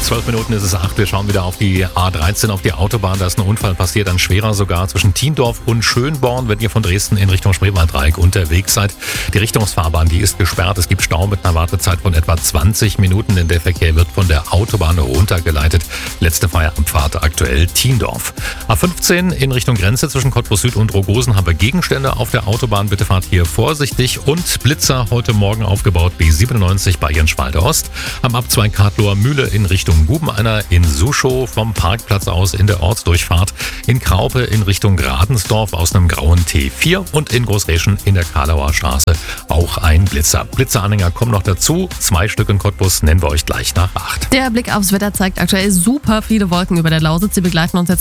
12 Minuten ist es 8. Wir schauen wieder auf die A13, auf die Autobahn. Da ist ein Unfall passiert, ein schwerer sogar, zwischen Tiendorf und Schönborn, wenn ihr von Dresden in Richtung Spreewalddreieck unterwegs seid. Die Richtungsfahrbahn, die ist gesperrt. Es gibt Stau mit einer Wartezeit von etwa 20 Minuten, denn der Verkehr wird von der Autobahn runtergeleitet. Letzte Feierabendfahrt aktuell Tiendorf. A15 in Richtung Grenze zwischen Cottbus Süd und Rogosen haben wir Gegenstände auf der Autobahn. Bitte fahrt hier vorsichtig. Und Blitzer heute Morgen aufgebaut, B97 bei Jenschwalde Ost. Am Abzweig Kartloher Mühle in Richtung Gubeneiner, in Suschow vom Parkplatz aus in der Ortsdurchfahrt, in Kraupe in Richtung Gradensdorf aus einem grauen T4 und in Großreschen in der Karlauer Straße auch ein Blitzer. Blitzeranhänger kommen noch dazu. 2 Stück in Cottbus nennen wir euch gleich nach 8. Der Blick aufs Wetter zeigt aktuell super viele Wolken über der Lausitz. Sie begleiten uns jetzt